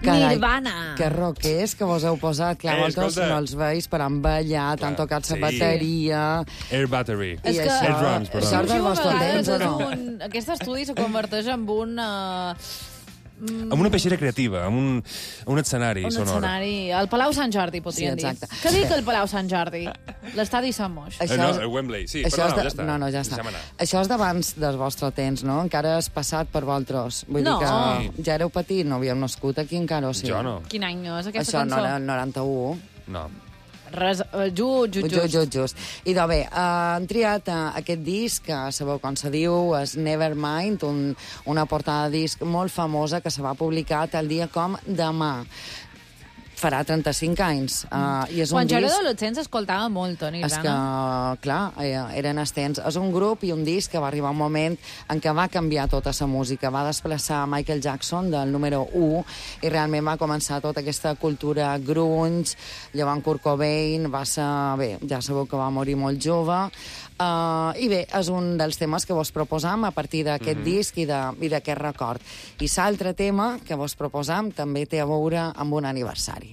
Nirvana. Que rockers que vos heu posat. Clar, vosaltres no els veus per ballar, t'han tocat la bateria... Air Battery. És que Air Drums, perdó. Això és del vostre temps, o no? Aquest estudi se converteix en un... Amb una peixera creativa, amb un escenari sonor. escenari. El Palau Sant Jordi, podríem dir. exacte. Què dic el Palau Sant Jordi? L'estadi Sant Moix. No, el Wembley, sí. Això Però és ja està. No, ja està. Deixem anar. Això és d'abans del vostre temps, no? Encara és passat per vosaltres. Vull No. dir que ja éreu petits, no havíeu nascut aquí encara, o sí? Jo no. Quin any és aquesta Això cançó? no era el 91. No. Res, just. I doncs bé, han triat aquest disc, que sabeu com se diu, és Nevermind, una portada de disc molt famosa que se va publicar tal dia com demà. Farà 35 anys. I és Quan un jo era disc... adolescent s'escoltava molt, Toni És que, Nirvana. clar, eren estens. És un grup i un disc que va arribar un moment en què va canviar tota la música. Va desplaçar Michael Jackson del número 1 i realment va començar tota aquesta cultura grunge. Llavors Kurt Cobain va ser... Bé, ja sabeu que va morir molt jove. I bé, és un dels temes que vos proposam a partir d'aquest disc i d'aquest record. I l'altre tema que vos proposam també té a veure amb un aniversari.